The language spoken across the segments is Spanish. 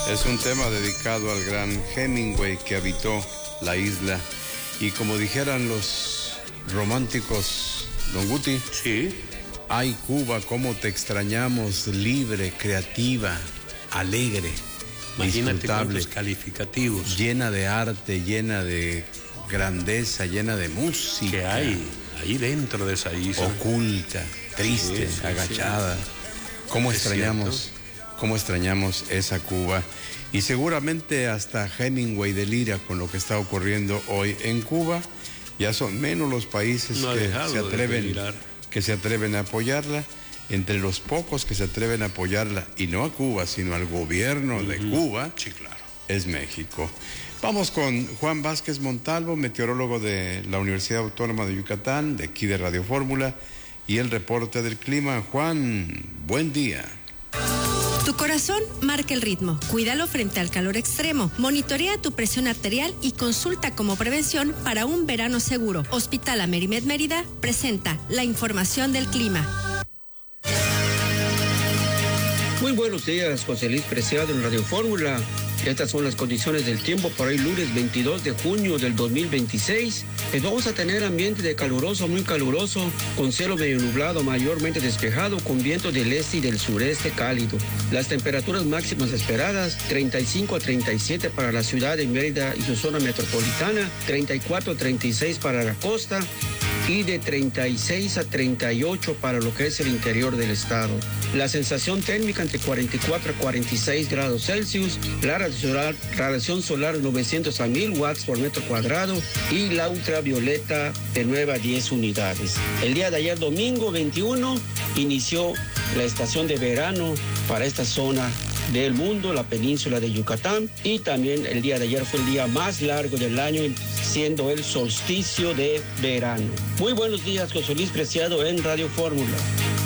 Es un tema dedicado al gran Hemingway que habitó la isla. Y como dijeran los románticos, don Guti, sí. Ay, Cuba, cómo te extrañamos, libre, creativa, alegre, imagínate disfrutable, cuántos calificativos. Llena de arte, llena de grandeza, llena de música. Que hay ahí dentro de esa isla. Oculta, triste, sí, agachada. Sí. ¿Cómo extrañamos esa Cuba? Y seguramente hasta Hemingway delira con lo que está ocurriendo hoy en Cuba. Ya son menos los países que se atreven a apoyarla. Entre los pocos que se atreven a apoyarla, y no a Cuba, sino al gobierno de Cuba, sí, claro, es México. Vamos con Juan Vázquez Montalvo, meteorólogo de la Universidad Autónoma de Yucatán, de aquí de Radio Fórmula, y el reporte del clima. Juan, buen día. Tu corazón marca el ritmo. Cuídalo frente al calor extremo. Monitorea tu presión arterial y consulta como prevención para un verano seguro. Hospital Amerimed Mérida presenta la información del clima. Muy buenos días, José Luis Preciado en Radio Fórmula. Estas son las condiciones del tiempo para hoy lunes 22 de junio del 2026. Vamos a tener ambiente de caluroso, muy caluroso, con cielo medio nublado, mayormente despejado, con viento del este y del sureste cálido. Las temperaturas máximas esperadas, 35 a 37 para la ciudad de Mérida y su zona metropolitana, 34 a 36 para la costa, y de 36 a 38 para lo que es el interior del estado. La sensación térmica entre 44 a 46 grados Celsius, la radiación solar 900 a 1000 watts por metro cuadrado y la ultravioleta de 9 a 10 unidades. El día de ayer, domingo 21, inició la estación de verano para esta zona del mundo, la península de Yucatán, y también el día de ayer fue el día más largo del año, siendo el solsticio de verano. Muy buenos días, José Luis Preciado en Radio Fórmula.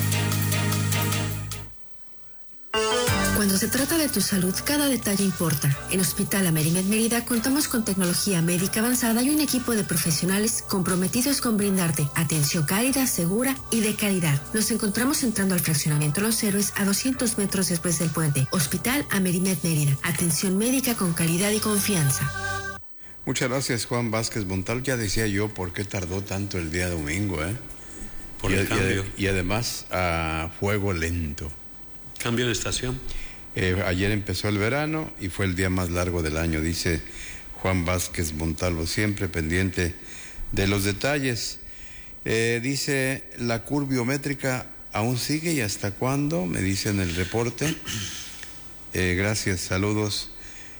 Cuando se trata de tu salud, cada detalle importa. En Hospital Amerimed Mérida contamos con tecnología médica avanzada y un equipo de profesionales comprometidos con brindarte atención cálida, segura y de calidad. Nos encontramos entrando al fraccionamiento Los Héroes a 200 metros después del puente. Hospital Amerimed Mérida. Atención médica con calidad y confianza. Muchas gracias, Juan Vázquez Montalvo. Ya decía yo por qué tardó tanto el día domingo, Por el cambio. Y además a fuego lento. Cambio de estación. Ayer empezó el verano y fue el día más largo del año, dice Juan Vázquez Montalvo, siempre pendiente de los detalles. Dice, la curbiométrica aún sigue, ¿y hasta cuándo? Me dice en el reporte. Gracias, saludos.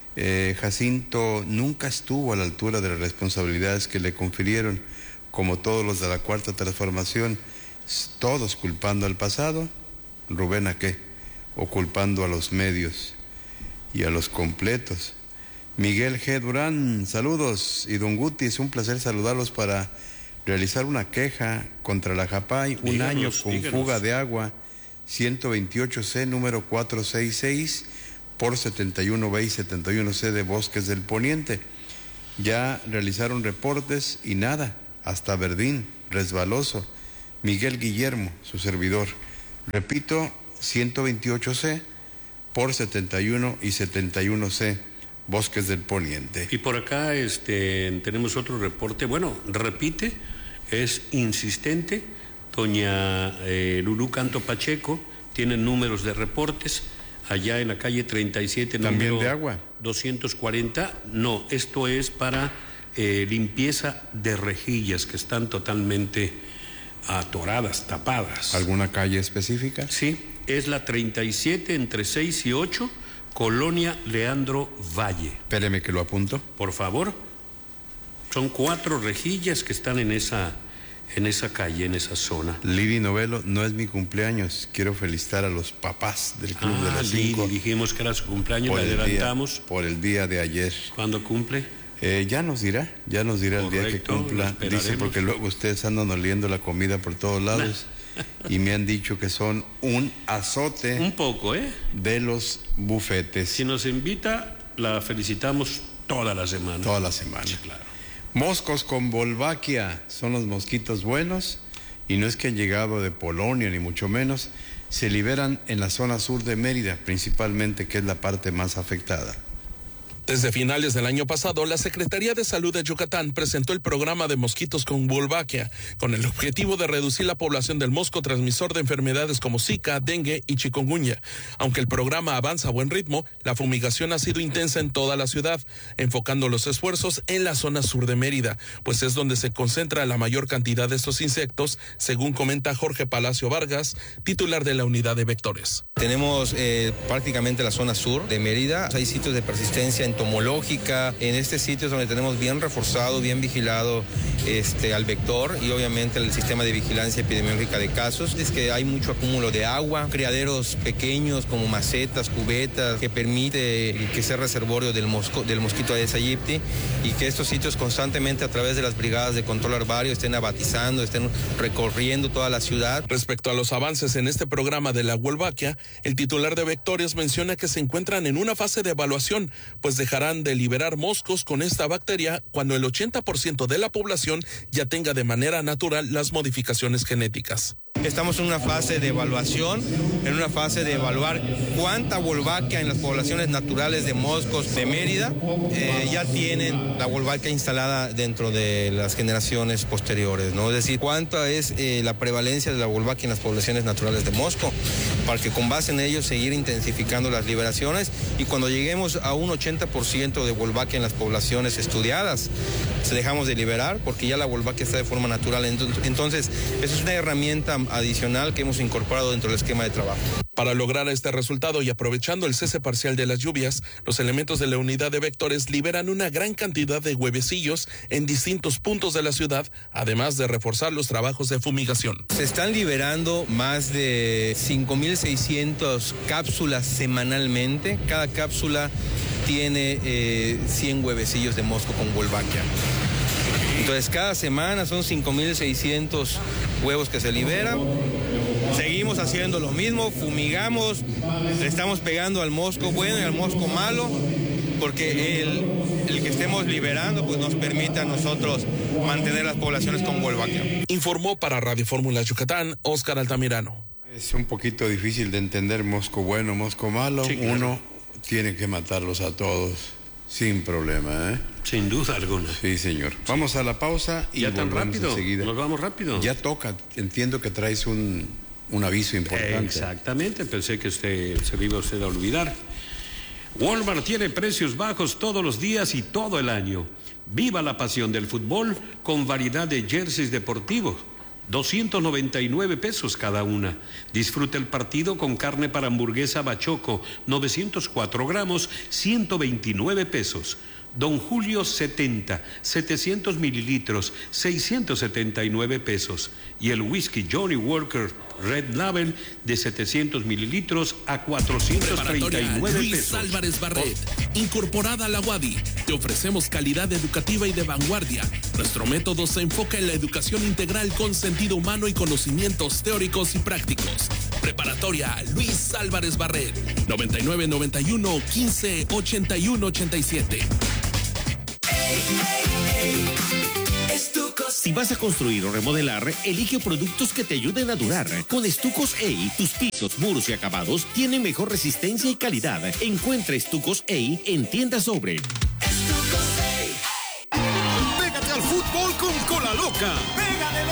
Jacinto nunca estuvo a la altura de las responsabilidades que le confirieron, como todos los de la Cuarta Transformación, todos culpando al pasado. Rubén, ¿a qué? O culpando a los medios y a los completos. Miguel G. Durán, saludos. Y don Guti, es un placer saludarlos para realizar una queja contra la Japay. Un año con fuga de agua, 128C, número 466, por 71B y 71C de Bosques del Poniente. Ya realizaron reportes y nada, hasta Verdín, resbaloso. Miguel Guillermo, su servidor. Repito, 128C por 71 y 71C, Bosques del Poniente. Y por acá tenemos otro reporte, repite, es insistente, doña Lulú Canto Pacheco, tiene números de reportes, allá en la calle 37, ¿también número de agua? 240, no, esto es para limpieza de rejillas que están totalmente atoradas, tapadas. ¿Alguna calle específica? Sí, es la 37 entre 6 y 8, Colonia Leandro Valle. Espéreme que lo apunto. Por favor. Son 4 rejillas que están en esa calle, en esa zona. Lili Novelo, no es mi cumpleaños. Quiero felicitar a los papás del Club de las 5. Lili, dijimos que era su cumpleaños, le adelantamos. Por el día de ayer. ¿Cuándo cumple? Ya nos dirá el día que cumpla. Dice, porque luego ustedes andan oliendo la comida por todos lados. Y me han dicho que son un azote. Un poco, de los bufetes. Si nos invita, la felicitamos toda la semana. Toda la semana. Sí, claro. Moscos con Volvaquia son los mosquitos buenos, y no es que han llegado de Polonia, ni mucho menos, se liberan en la zona sur de Mérida, principalmente, que es la parte más afectada. Desde finales del año pasado, la Secretaría de Salud de Yucatán presentó el programa de mosquitos con Wolbachia, con el objetivo de reducir la población del mosco transmisor de enfermedades como Zika, dengue y chikungunya. Aunque el programa avanza a buen ritmo, la fumigación ha sido intensa en toda la ciudad, enfocando los esfuerzos en la zona sur de Mérida, pues es donde se concentra la mayor cantidad de estos insectos, según comenta Jorge Palacio Vargas, titular de la unidad de vectores. Tenemos prácticamente la zona sur de Mérida, hay sitios de persistencia entomológica. En este sitio es donde tenemos bien reforzado, bien vigilado al vector y obviamente el sistema de vigilancia epidemiológica de casos. Es que hay mucho acúmulo de agua, criaderos pequeños como macetas, cubetas, que permite que sea reservorio del mosquito Aedes aegypti y que estos sitios constantemente a través de las brigadas de control larvario estén abatizando, estén recorriendo toda la ciudad. Respecto a los avances en este programa de la Wolbachia, el titular de vectores menciona que se encuentran en una fase de evaluación, pues dejarán de liberar moscos con esta bacteria cuando el 80% de la población ya tenga de manera natural las modificaciones genéticas. Estamos en una fase de evaluación, en una fase de evaluar cuánta Wolbachia en las poblaciones naturales de moscos de Mérida ya tienen la Wolbachia instalada dentro de las generaciones posteriores, ¿no? Es decir, cuánta es la prevalencia de la Wolbachia en las poblaciones naturales de mosco, para que con base en ello seguir intensificando las liberaciones y cuando lleguemos a un 80% de Wolbachia en las poblaciones estudiadas, se dejamos de liberar porque ya la Wolbachia está de forma natural. Entonces, eso es una herramienta adicional que hemos incorporado dentro del esquema de trabajo. Para lograr este resultado y aprovechando el cese parcial de las lluvias, los elementos de la unidad de vectores liberan una gran cantidad de huevecillos en distintos puntos de la ciudad, además de reforzar los trabajos de fumigación. Se están liberando más de 5.600 cápsulas semanalmente. Cada cápsula tiene 100 huevecillos de mosco con Wolbachia. Entonces cada semana son 5.600 huevos que se liberan. Seguimos haciendo lo mismo, fumigamos, le estamos pegando al mosco bueno y al mosco malo, porque el que estemos liberando pues nos permite a nosotros mantener las poblaciones con Wolbachia. Informó para Radio Fórmula Yucatán, Óscar Altamirano. Es un poquito difícil de entender mosco bueno, mosco malo. Sí, claro. Uno tiene que matarlos a todos sin problema, ¿eh? Sin duda alguna. Sí, señor. Vamos a la pausa y ya tan rápido. Enseguida. Nos vamos rápido. Ya toca. Entiendo que traes un aviso importante. Exactamente. Pensé que se iba usted a olvidar. Walmart tiene precios bajos todos los días y todo el año. Viva la pasión del fútbol con variedad de jerseys deportivos. 299 pesos cada una. Disfruta el partido con carne para hamburguesa Bachoco, 904 gramos, 129 pesos. Don Julio 70, 700 mililitros, 679 pesos. Y el whisky Johnny Walker Red Label de 700 mililitros a 439 Luis pesos. Álvarez Barret, incorporada a la UADY. Te ofrecemos calidad educativa y de vanguardia. Nuestro método se enfoca en la educación integral con sentido humano y conocimientos teóricos y prácticos. Preparatoria Luis Álvarez Barret, 9991 15 81 87. Si vas a construir o remodelar, elige productos que te ayuden a durar. Con Estucos EI, tus pisos, muros y acabados tienen mejor resistencia y calidad. Encuentra Estucos EI en tiendas Sobre. Pégate al fútbol con Cola Loca.